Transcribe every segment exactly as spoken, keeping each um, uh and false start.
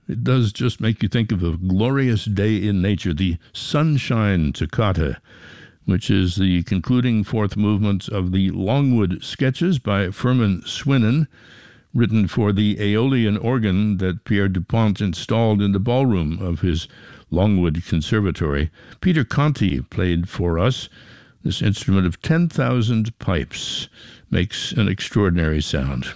It does just make you think of a glorious day in nature, the Sunshine Toccata, which is the concluding fourth movement of the Longwood Sketches by Firmin Swinnen, written for the Aeolian organ that Pierre Dupont installed in the ballroom of his Longwood Conservatory. Peter Conti played for us. This instrument of ten thousand pipes makes an extraordinary sound.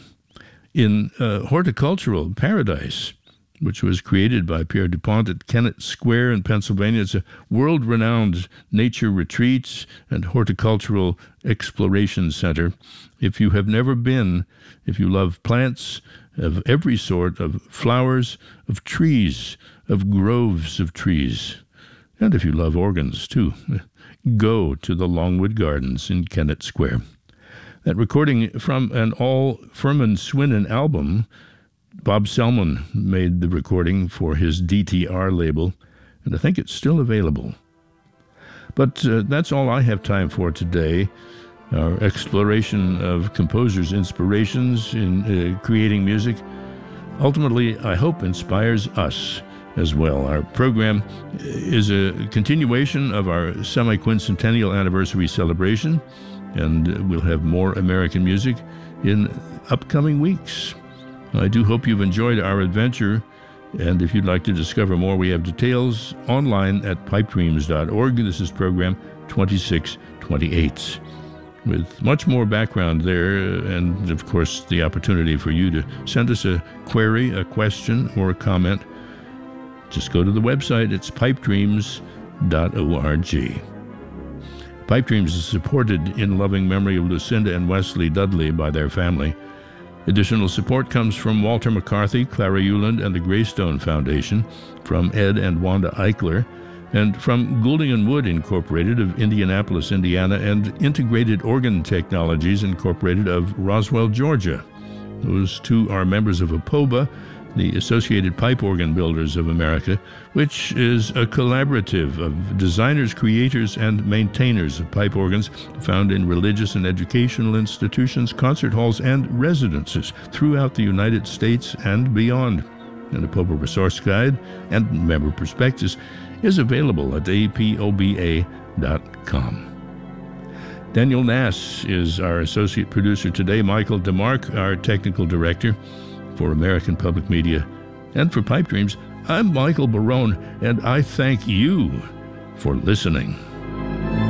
In uh, Horticultural Paradise, which was created by Pierre Dupont at Kennett Square in Pennsylvania. It's a world-renowned nature retreat and horticultural exploration center. If you have never been, if you love plants of every sort, of flowers, of trees, of groves of trees, and if you love organs too, go to the Longwood Gardens in Kennett Square. That recording from an all Firmin Swinnen album. Bob Selman made the recording for his D T R label, and I think it's still available. But uh, that's all I have time for today. Our exploration of composers' inspirations in uh, creating music ultimately, I hope, inspires us as well. Our program is a continuation of our semi-quincentennial anniversary celebration, and we'll have more American music in upcoming weeks. I do hope you've enjoyed our adventure, and if you'd like to discover more, we have details online at pipe dreams dot org. This is program twenty-six twenty-eight, with much more background there, and of course the opportunity for you to send us a query, a question, or a comment. Just go to the website. It's pipe dreams dot org. Pipe Dreams is supported in loving memory of Lucinda and Wesley Dudley by their family. Additional support comes from Walter McCarthy, Clara Euland, and the Greystone Foundation, from Ed and Wanda Eichler, and from Goulding and Wood Incorporated of Indianapolis, Indiana, and Integrated Organ Technologies Incorporated of Roswell, Georgia. Those two are members of A P O B A, the Associated Pipe Organ Builders of America, which is a collaborative of designers, creators, and maintainers of pipe organs found in religious and educational institutions, concert halls, and residences throughout the United States and beyond. And the A P O B A Resource Guide and member prospectus is available at A P O B A dot com. Daniel Nass is our associate producer today. Michael DeMarc, our technical director. For American Public Media and for Pipe Dreams, I'm Michael Barone, and I thank you for listening.